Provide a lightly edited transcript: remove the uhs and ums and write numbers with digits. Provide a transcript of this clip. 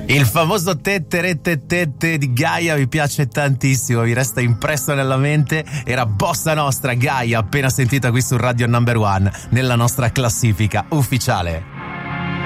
Il famoso tette di Gaia mi piace tantissimo, mi resta impresso nella mente. Era Bossa Nostra, Gaia, appena sentita qui su Radio Number One nella nostra classifica ufficiale.